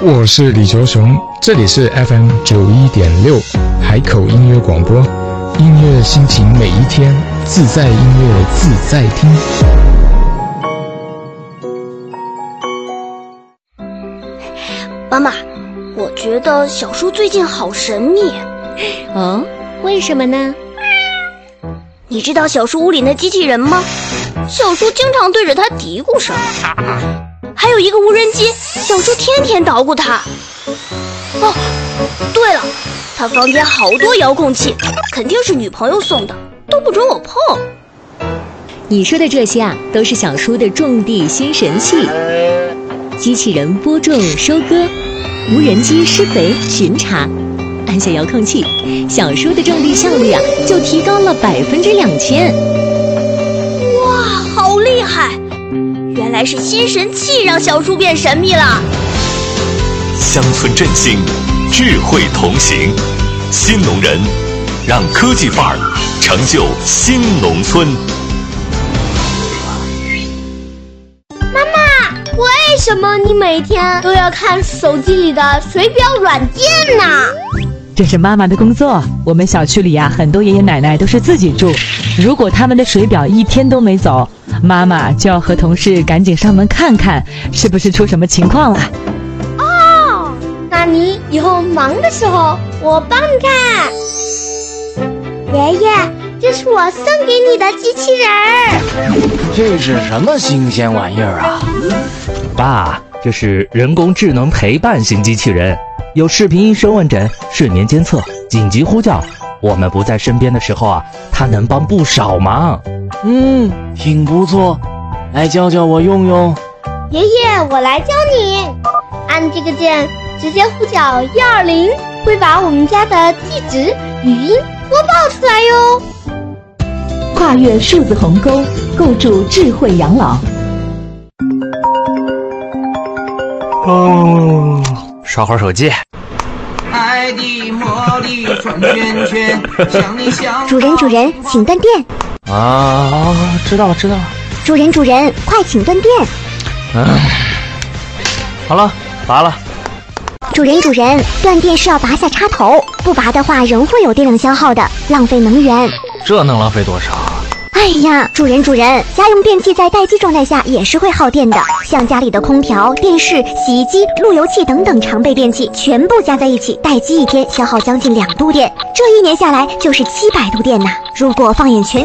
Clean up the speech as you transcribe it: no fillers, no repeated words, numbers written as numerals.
我是李卓雄，这里是 FM 91.6海口音乐广播，音乐心情每一天，自在音乐自在听。 妈妈，我觉得小叔最近好神秘。 哦，为什么呢？ 你知道小叔屋里那机器人吗？小叔经常对着它嘀咕什么。还有一个无人机，小叔天天捣鼓它。哦，对了，他房间好多遥控器，肯定是女朋友送的，都不准我碰。 你说的这些啊，都是小叔的种地新神器。机器人播种收割，无人机施肥巡查，按下遥控器，小叔的种地效率啊就提高了2000%。 哇，好厉害！原来是新神器让小叔变神秘了。 乡村振兴，智慧同行，新农人，让科技范儿成就新农村。 为什么你每天都要看手机里的水表软件呢？ 这是妈妈的工作。我们小区里啊，很多爷爷奶奶都是自己住，如果他们的水表一天都没走，妈妈就要和同事赶紧上门看看，是不是出什么情况了。 哦，那你以后忙的时候，我帮你看。爷爷，这是我送给你的机器人儿。 这是什么新鲜玩意儿啊？ 爸，这是人工智能陪伴型机器人，有视频医生问诊、睡眠监测、紧急呼叫。我们不在身边的时候啊，它能帮不少忙。 挺不错，来教教我用用。 爷爷，我来教你。按这个键，直接呼叫120，会把我们家的地址、语音播报出来哟。 跨越数字鸿沟，构筑智慧养老。 刷会儿手机。 爱的魔力转圈圈，想你想。 主人，请断电。 知道了。 主人，快请断电。 好了，拔了。 主人，断电是要拔下插头，不拔的话仍会有电量消耗的，浪费能源。 这能浪费多少？ 哎呀，主人，家用电器在待机状态下也是会耗电的，像家里的空调、电视、洗衣机、路由器等等常备电器，全部加在一起，待机一天消耗将近2度电，这1年下来就是700度电呐。如果放眼全